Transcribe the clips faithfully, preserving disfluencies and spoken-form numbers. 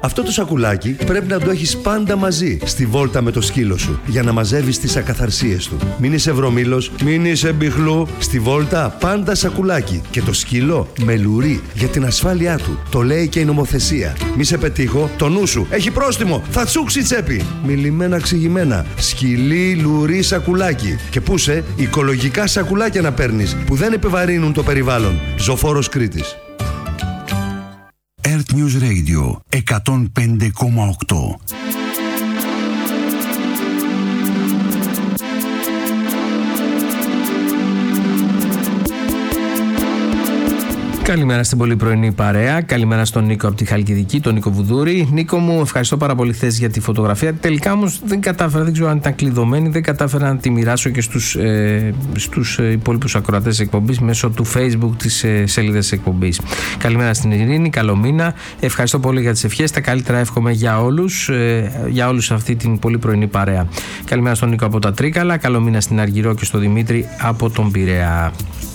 Αυτό το σακουλάκι πρέπει να το έχεις πάντα μαζί στη βόλτα με το σκύλο σου για να μαζεύεις τις ακαθαρσίες του. Μην είσαι βρωμήλος, μην είσαι μπιχλού. Στη βόλτα πάντα σακουλάκι και το σκύλο με λουρί για την ασφάλειά του. Το λέει και η νομοθεσία. Μη σε πετύχω, το νου σου έχει πρόστιμο, θα τσούξει τσέπη. Μιλημένα ξηγημένα, σκυλί, λουρί, σακουλάκι. Και πούσε οικολογικά σακουλάκια να παίρνεις που δεν επιβαρύνουν το περιβάλλον. Ζωφόρος Κρήτης. Earth News Radio εκατόν πέντε κόμμα οκτώ. Καλημέρα στην πολύ πρωινή παρέα. Καλημέρα στον Νίκο από τη Χαλκιδική, τον Νίκο Βουδούρη. Νίκο μου, ευχαριστώ πάρα πολύ χθες για τη φωτογραφία. Τελικά όμως δεν κατάφερα, δεν ξέρω αν ήταν κλειδωμένη, δεν κατάφερα να τη μοιράσω και στους, ε, στους υπόλοιπους ακροατές της εκπομπής μέσω του Facebook της ε, σελίδας της εκπομπής. Καλημέρα στην Ειρήνη, καλό μήνα. Ευχαριστώ πολύ για τις ευχές. Τα καλύτερα εύχομαι για όλους, ε, για όλους αυτή την πολύ πρωινή παρέα. Καλημέρα στον Νίκο από τα Τρίκαλα. Καλό μήνα στην Αργυρό και στον Δημήτρη από τον Πειραιά.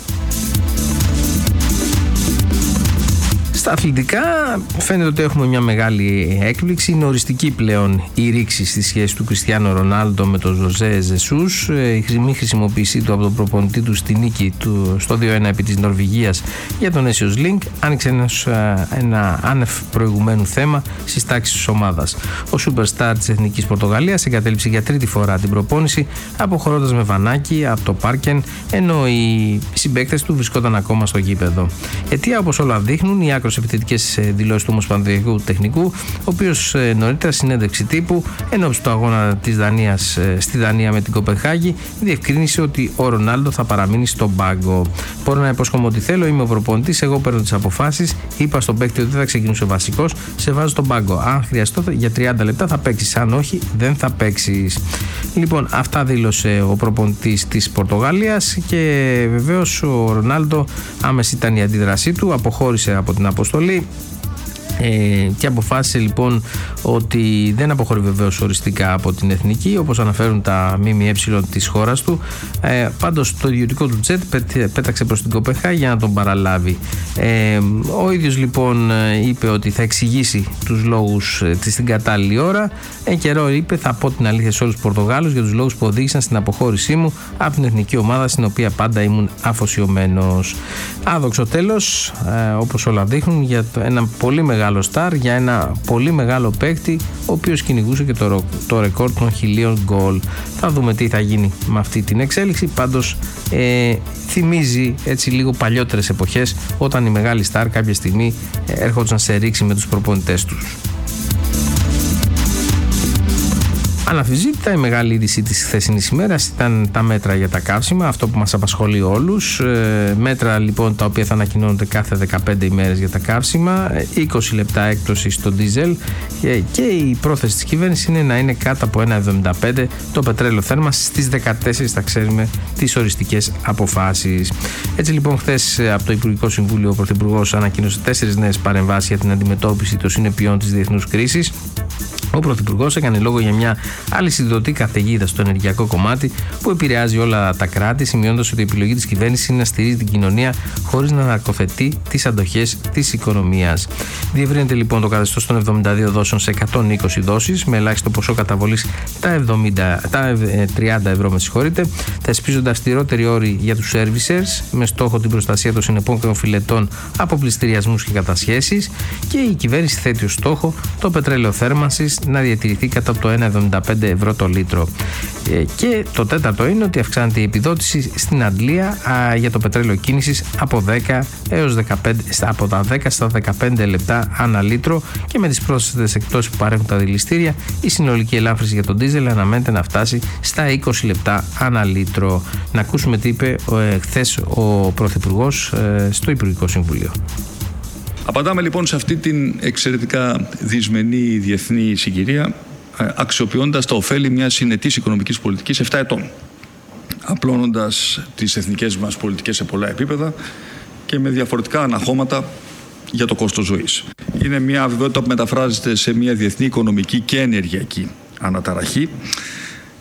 Στα αθλητικά φαίνεται ότι έχουμε μια μεγάλη έκπληξη. Είναι πλέον η ρήξη στη σχέση του Κριστιάνο Ρονάλντο με τον Ζωζέ Ζεσούς. Η μη χρησιμοποίησή του από τον προπονητή του στη νίκη του στο δύο ένα επί της Νορβηγίας για τον Nations League άνοιξε ένας, ένα άνευ προηγουμένου θέμα στις τάξεις της ομάδας. Ο Superstar της Εθνικής Πορτογαλίας εγκατέλειψε για τρίτη φορά την προπόνηση αποχωρώντας με βανάκι από το Πάρκεν, ενώ οι συμπαίκτες του βρισκόταν ακόμα στο γήπεδο. Αιτία, όπως όλα δείχνουν, οι άκρως επιθετικές δηλώσεις του Ομοσπονδιακού Τεχνικού, ο οποίος νωρίτερα συνέντευξη τύπου ενώπιση του αγώνα της Δανίας στη Δανία με την Κοπενχάγη διευκρίνησε ότι ο Ρονάλντο θα παραμείνει στον πάγκο. Μπορώ να υπόσχομαι ότι θέλω, είμαι ο προπονητής, εγώ παίρνω τις αποφάσεις. Είπα στον παίκτη ότι δεν θα ξεκινούσε βασικός, σε βάζω στον πάγκο. Αν χρειαστώ για τριάντα λεπτά θα παίξεις, αν όχι δεν θα παίξεις. Λοιπόν, αυτά δήλωσε ο προπονητής της Πορτογαλίας και βεβαίως ο Ρονάλντο, άμεση ήταν η αντίδρασή του, αποχώρησε από την αποστολή. Ε, και αποφάσισε λοιπόν ότι δεν αποχωρεί βεβαίως οριστικά από την εθνική, όπως αναφέρουν τα ΜΜΕ της χώρας του. Ε, πάντως το ιδιωτικό του τζετ πέταξε προς την Κοπενχάγη για να τον παραλάβει. Ε, ο ίδιος λοιπόν είπε ότι θα εξηγήσει τους λόγους της στην κατάλληλη ώρα. Εν καιρό είπε, θα πω την αλήθεια σε όλους τους Πορτογάλους για τους λόγους που οδήγησαν στην αποχώρησή μου από την εθνική ομάδα στην οποία πάντα ήμουν αφοσιωμένος. Άδοξο τέλος, ε, όπως όλα δείχνουν, για ένα πολύ μεγάλο στάρ, για ένα πολύ μεγάλο παίκτη, ο οποίος κυνηγούσε και το, το ρεκόρ των χιλίων γκολ. Θα δούμε τι θα γίνει με αυτή την εξέλιξη. Πάντως ε, θυμίζει έτσι λίγο παλιότερες εποχές, όταν οι μεγάλοι στάρ κάποια στιγμή ε, έρχονταν σε ρήξη με τους προπονητές τους. Αναμφισβήτητα η μεγάλη είδηση της χθεσινής ημέρας ήταν τα μέτρα για τα καύσιμα, αυτό που μας απασχολεί όλους. Ε, μέτρα λοιπόν τα οποία θα ανακοινώνονται κάθε δεκαπέντε ημέρες για τα καύσιμα, είκοσι λεπτά έκπτωση στο ντίζελ ε, και η πρόθεση της κυβέρνησης είναι να είναι κάτω από ένα εβδομήντα πέντε το πετρέλαιο θέρμανσης. Στις δεκατέσσερις θα ξέρουμε τις οριστικές αποφάσεις. Έτσι λοιπόν, χθες από το Υπουργικό Συμβούλιο ο Πρωθυπουργός ανακοίνωσε τέσσερις νέες παρεμβάσεις για την αντιμετώπιση των συνεπειών της διεθνούς κρίσης. Ο Πρωθυπουργός έκανε λόγο για μια αλυσιδωτή καθαιγίδα στο ενεργειακό κομμάτι που επηρεάζει όλα τα κράτη, σημειώνοντας ότι η επιλογή της κυβέρνησης είναι να στηρίζει την κοινωνία χωρίς να ναρκοθετεί τις αντοχές της οικονομίας. Διευρύνεται λοιπόν το καθεστώς των εβδομήντα δύο δόσεων σε εκατόν είκοσι δόσεις, με ελάχιστο ποσό καταβολής τα, εβδομήντα, τα τριάντα ευρώ, με συγχωρείτε. Θεσπίζονται αυστηρότεροι όροι για τους servicers, με στόχο την προστασία των συνεπών και οφειλετών από πληστηριασμούς και κατασχέσεις, και η κυβέρνηση θέτει ως στόχο το πετρέλαιο θέρμανσης να διατηρηθεί κατά από το ένα εβδομήντα πέντε ευρώ το λίτρο. Ε, και το τέταρτο είναι ότι αυξάνεται η επιδότηση στην αντλία α, για το πετρέλαιο κίνησης από, δέκα έως δεκαπέντε, από τα δέκα στα δεκαπέντε λεπτά ανά λίτρο, και με τις πρόσθετες εκτόσεις που παρέχουν τα δηληστήρια η συνολική ελάφρυνση για τον ντίζελ αναμένεται να φτάσει στα είκοσι λεπτά ανά λίτρο. Να ακούσουμε τι είπε ε, χθες ο Πρωθυπουργός ε, στο Υπουργικό Συμβούλιο. Απαντάμε λοιπόν σε αυτή την εξαιρετικά δυσμενή διεθνή συγκυρία, αξιοποιώντας τα ωφέλη μιας συνετής οικονομικής πολιτικής επτά ετών, απλώνοντας τις εθνικές μας πολιτικές σε πολλά επίπεδα και με διαφορετικά αναχώματα για το κόστος ζωής. Είναι μια αβεβαιότητα που μεταφράζεται σε μια διεθνή οικονομική και ενεργειακή αναταραχή,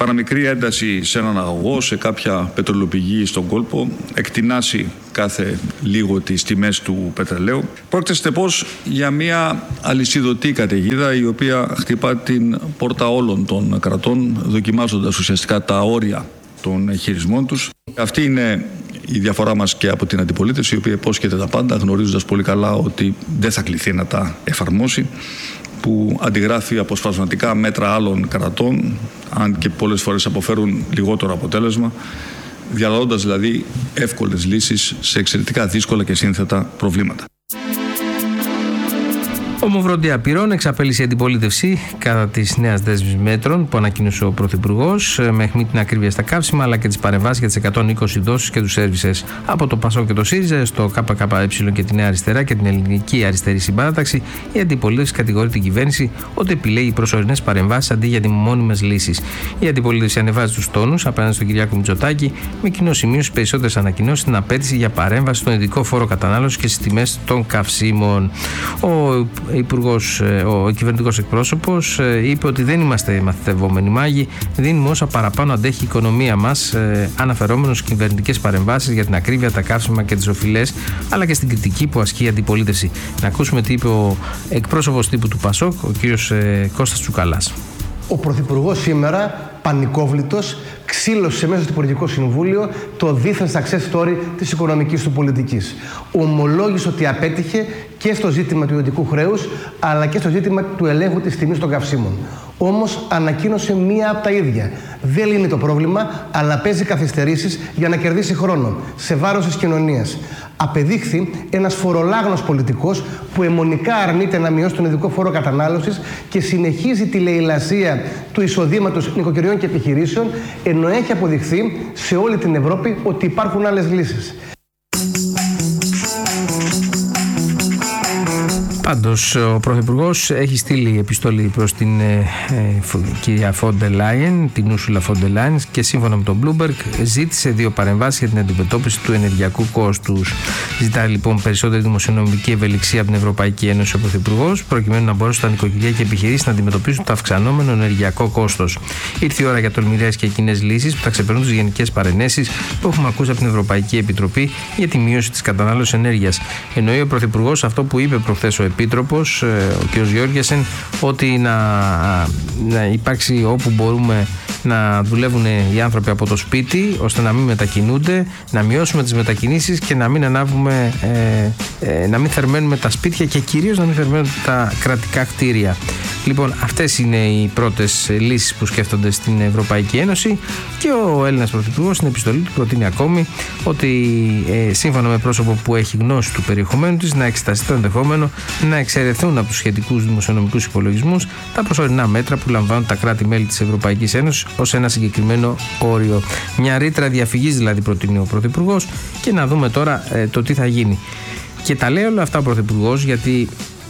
παραμικρή ένταση σε έναν αγωγό, σε κάποια πετρελαιοπηγή στον κόλπο, εκτινάσει κάθε λίγο τις τιμές του πετρελαίου. Πρόκειται συνεπώς για μια αλυσιδωτή καταιγίδα η οποία χτυπά την πόρτα όλων των κρατών, δοκιμάζοντας ουσιαστικά τα όρια των χειρισμών τους. Αυτή είναι η διαφορά μας και από την αντιπολίτευση, η οποία υπόσχεται τα πάντα, γνωρίζοντας πολύ καλά ότι δεν θα κληθεί να τα εφαρμόσει, που αντιγράφει αποσπασματικά μέτρα άλλων κρατών, αν και πολλές φορές αποφέρουν λιγότερο αποτέλεσμα, διαλύοντας δηλαδή εύκολες λύσεις σε εξαιρετικά δύσκολα και σύνθετα προβλήματα. Ομοβρόντια απειρών εξαπέλυσε η αντιπολίτευση κατά τη νέα δέσμη μέτρων που ανακοίνωσε ο Πρωθυπουργός, με αιχμή την ακρίβεια στα καύσιμα αλλά και τις παρεμβάσεις για τις εκατόν είκοσι δόσεις και τους σέρβισες. Από το ΠΑΣΟΚ και το ΣΥΡΙΖΑ στο ΚΚΕ και τη Νέα Αριστερά και την Ελληνική Αριστερή Συμπαράταξη, η αντιπολίτευση κατηγορεί την κυβέρνηση ότι επιλέγει προσωρινές παρεμβάσεις αντί για μόνιμες λύσεις. Η αντιπολίτευση ανεβάζει τους τόνους απέναντι στον Κυριάκο Μητσοτάκη, με κοινό σημείο στις περισσότερες ανακοινώσεις την απέτηση για παρέμβαση στον ειδικό φόρο κατανάλωσης και στις τιμές των καυσίμων. Ο Υπουργός, ο κυβερνητικός εκπρόσωπος, είπε ότι δεν είμαστε μαθητευόμενοι μάγοι, δίνουμε όσα παραπάνω αντέχει η οικονομία μας, αναφερόμενος στις κυβερνητικές παρεμβάσεις για την ακρίβεια, τα καύσιμα και τις οφειλές, αλλά και στην κριτική που ασκεί η αντιπολίτευση. Να ακούσουμε τι είπε ο εκπρόσωπος τύπου του ΠΑΣΟΚ, ο κύριος Κώστας Τσουκαλάς. Ο Πρωθυπουργός σήμερα, πανικόβλητος, ξύλωσε μέσα στο Υπουργικό Συμβούλιο το δίθεν success story της οικονομικής του πολιτικής. Ομολόγησε ότι απέτυχε και στο ζήτημα του ιδιωτικού χρέους, αλλά και στο ζήτημα του ελέγχου της τιμής των καυσίμων. Όμως ανακοίνωσε μία από τα ίδια. Δεν λύνει το πρόβλημα, αλλά παίζει καθυστερήσεις για να κερδίσει χρόνο, σε βάρος της κοινωνίας. Απεδείχθη ένας φορολάγνος πολιτικός που αιμονικά αρνείται να μειώσει τον ειδικό φόρο κατανάλωσης και συνεχίζει τη λαιλασία του εισοδήματος νοικοκυριών και επιχειρήσεων, ενώ έχει αποδειχθεί σε όλη την Ευρώπη ότι υπάρχουν άλλες λύσεις. Πάντως, ο Πρωθυπουργός έχει στείλει επιστολή προς την ε, ε, κυρία Φόντερ Λάιεν, την Ούρσουλα Φόντερ Λάιεν, και σύμφωνα με τον Bloomberg ζήτησε δύο παρεμβάσεις για την αντιμετώπιση του ενεργειακού κόστους. Ζητάει λοιπόν περισσότερη δημοσιονομική ευελιξία από την Ευρωπαϊκή Ένωση ο Πρωθυπουργός, προκειμένου να μπορέσουν τα νοικοκυριά και επιχειρήσεις να αντιμετωπίσουν το αυξανόμενο ενεργειακό κόστος. Ήρθε η ώρα για τολμηρές και κοινές λύσεις που θα ξεπερνούν τις γενικές παρενέσεις που έχουμε ακούσει από την Ευρωπαϊκή Επιτροπή για τη μείωση της κατανάλωσης ενέργειας. Εννοεί ο Πρωθυπουργός αυτό που είπε προχθές ο Επίτροπος, ο κ. Γιώργιασεν, ότι να, να υπάρξει όπου μπορούμε να δουλεύουν οι άνθρωποι από το σπίτι, ώστε να μην μετακινούνται, να μειώσουμε τις μετακινήσεις και να μην ανάβουμε, ε, ε, να μην θερμαίνουμε τα σπίτια και κυρίως να μην θερμαίνουμε τα κρατικά κτίρια. Λοιπόν, αυτές είναι οι πρώτες λύσεις που σκέφτονται στην Ευρωπαϊκή Ένωση, και ο Έλληνας Πρωθυπουργός στην επιστολή του προτείνει ακόμη ότι ε, σύμφωνα με πρόσωπο που έχει γνώση του περιεχομένου της, να εξεταστεί το ενδεχόμενο να εξαιρεθούν από τους σχετικούς δημοσιονομικούς υπολογισμούς τα προσωρινά μέτρα που λαμβάνουν τα κράτη-μέλη της Ευρωπαϊκής Ένωσης ως ένα συγκεκριμένο όριο. Μια ρήτρα διαφυγής δηλαδή προτείνει ο Πρωθυπουργός, και να δούμε τώρα ε, το τι θα γίνει. Και τα λέει όλα αυτά ο Πρωθυπουργός γιατί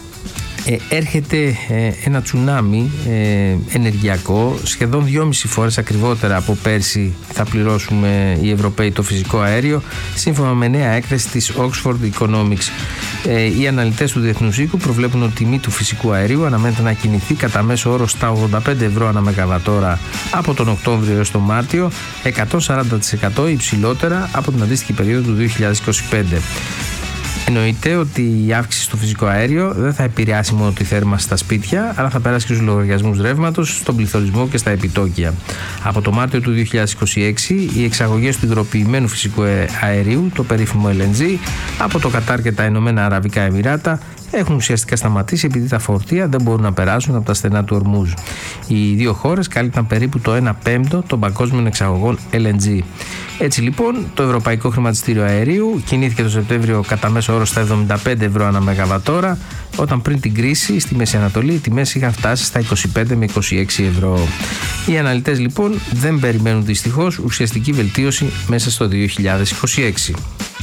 Ε, έρχεται ε, ένα τσουνάμι ε, ενεργειακό, σχεδόν δυόμιση φορές ακριβότερα από πέρσι θα πληρώσουμε οι Ευρωπαίοι το φυσικό αέριο, σύμφωνα με νέα έκθεση της Oxford Economics. Ε, οι αναλυτές του Διεθνούς Οίκου προβλέπουν ότι η τιμή του φυσικού αερίου αναμένεται να κινηθεί κατά μέσο όρο στα ογδόντα πέντε ευρώ ανά μεγαβατόρα από τον Οκτώβριο έως τον Μάρτιο, εκατόν σαράντα τοις εκατό υψηλότερα από την αντίστοιχη περίοδο του δύο χιλιάδες είκοσι πέντε. Εννοείται ότι η αύξηση στο φυσικό αέριο δεν θα επηρεάσει μόνο τη θέρμανση στα σπίτια, αλλά θα περάσει και στους λογαριασμούς ρεύματος, στον πληθωρισμό και στα επιτόκια. Από το Μάρτιο του δύο χιλιάδες είκοσι έξι, οι εξαγωγές του υγροποιημένου φυσικού αερίου, το περίφημο ελ εν τζι, από το Κατάρ και τα Ηνωμένα Αραβικά Εμιράτα έχουν ουσιαστικά σταματήσει επειδή τα φορτία δεν μπορούν να περάσουν από τα στενά του Ορμούζ. Οι δύο χώρες κάλυπταν περίπου το ένα πέμπτο των παγκόσμιων εξαγωγών ελ εν τζι. Έτσι λοιπόν, το Ευρωπαϊκό Χρηματιστήριο Αερίου κινήθηκε το Σεπτέμβριο κατά μέσο όρο στα εβδομήντα πέντε ευρώ ανά μεγαβατόρα, όταν πριν την κρίση στη Μέση Ανατολή οι τιμές είχαν φτάσει στα είκοσι πέντε με είκοσι έξι ευρώ. Οι αναλυτές λοιπόν δεν περιμένουν δυστυχώς ουσιαστική βελτίωση μέσα στο δύο χιλιάδες είκοσι έξι.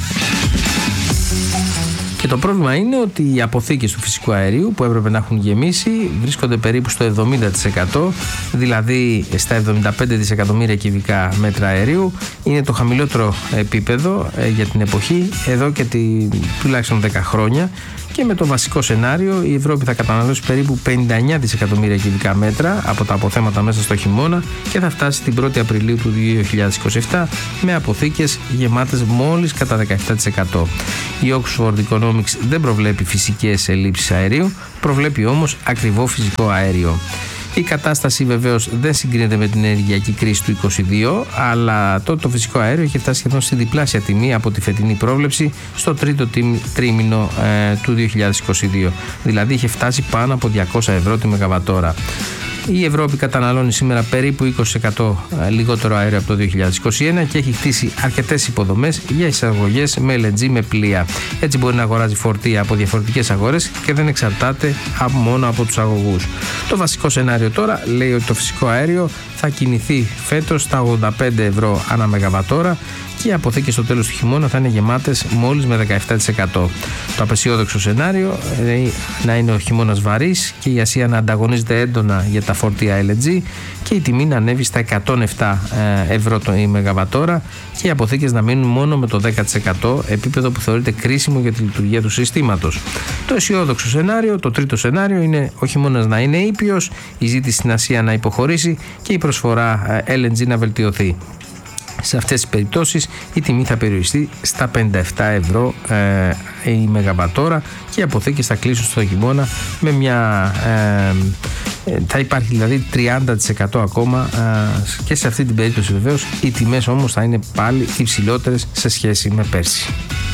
Και το πρόβλημα είναι ότι οι αποθήκες του φυσικού αερίου που έπρεπε να έχουν γεμίσει βρίσκονται περίπου στο εβδομήντα τοις εκατό, δηλαδή στα εβδομήντα πέντε δισεκατομμύρια κυβικά μέτρα αερίου. Είναι το χαμηλότερο επίπεδο για την εποχή εδώ και τη, τουλάχιστον δέκα χρόνια. Και με το βασικό σενάριο η Ευρώπη θα καταναλώσει περίπου πενήντα εννέα δισεκατομμύρια κυβικά μέτρα από τα αποθέματα μέσα στο χειμώνα και θα φτάσει την πρώτη Απριλίου του δύο χιλιάδες είκοσι επτά με αποθήκες γεμάτες μόλις κατά δεκαεπτά τοις εκατό. Η Oxford Economics δεν προβλέπει φυσικές ελλείψεις αερίου, προβλέπει όμως ακριβό φυσικό αέριο. Η κατάσταση βεβαίως δεν συγκρίνεται με την ενεργειακή κρίση του είκοσι δύο, αλλά τότε το φυσικό αέριο είχε φτάσει σχεδόν στη διπλάσια τιμή από τη φετινή πρόβλεψη στο τρίτο τρίμηνο ε, του δύο χιλιάδες είκοσι δύο. Δηλαδή είχε φτάσει πάνω από διακόσια ευρώ τη μεγαβατόρα. Η Ευρώπη καταναλώνει σήμερα περίπου είκοσι τοις εκατό λιγότερο αέριο από το δύο χιλιάδες είκοσι ένα και έχει χτίσει αρκετές υποδομές για εισαγωγές με ελ εν τζι με πλοία. Έτσι μπορεί να αγοράζει φορτία από διαφορετικές αγορές και δεν εξαρτάται μόνο από τους αγωγούς. Το βασικό σενάριο τώρα λέει ότι το φυσικό αέριο θα κινηθεί φέτος στα ογδόντα πέντε ευρώ ανά μεγαβατόρα και οι αποθήκες στο τέλος του χειμώνα θα είναι γεμάτες μόλις με δεκαεπτά τοις εκατό. Το απεσιόδοξο σενάριο είναι να είναι ο χειμώνας βαρύς και η Ασία να ανταγωνίζεται έντονα για τα φορτία ελ εν τζι και η τιμή να ανέβει στα εκατόν επτά ευρώ η μεγαβατόρα και οι αποθήκες να μείνουν μόνο με το δέκα τοις εκατό, επίπεδο που θεωρείται κρίσιμο για τη λειτουργία του συστήματος. Το αισιόδοξο σενάριο, το τρίτο σενάριο, είναι ο χειμώνας να είναι ήπιος, η ζήτηση στην Ασία να υποχωρήσει και η προσφορά ελ εν τζι να βελτιωθεί. Σε αυτές τις περιπτώσεις η τιμή θα περιοριστεί στα πενήντα επτά ευρώ ε, η μεγαβατόρα και οι αποθήκες θα κλείσουν στο χειμώνα με μια... Ε, θα υπάρχει δηλαδή τριάντα τοις εκατό ακόμα ε, και σε αυτή την περίπτωση βεβαίως οι τιμές όμως θα είναι πάλι υψηλότερες σε σχέση με πέρσι.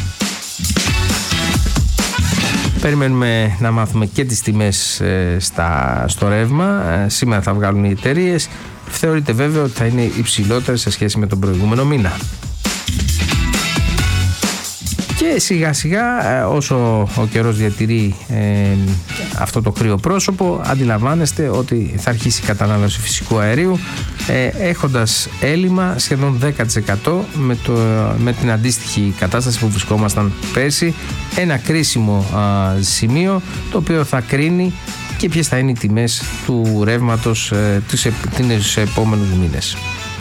Περιμένουμε να μάθουμε και τις τιμές ε, στα, στο ρεύμα. Ε, σήμερα θα βγάλουν οι εταιρείες. Θεωρείται βέβαιο ότι θα είναι υψηλότερες σε σχέση με τον προηγούμενο μήνα. Και σιγά σιγά όσο ο καιρός διατηρεί ε, αυτό το κρύο πρόσωπο, αντιλαμβάνεστε ότι θα αρχίσει η κατανάλωση φυσικού αερίου ε, έχοντας έλλειμμα σχεδόν δέκα τοις εκατό με, το, με την αντίστοιχη κατάσταση που βρισκόμασταν πέρσι. Ένα κρίσιμο α, σημείο το οποίο θα κρίνει και ποιες θα είναι οι τιμές του ρεύματος ε, τους επόμενους μήνες.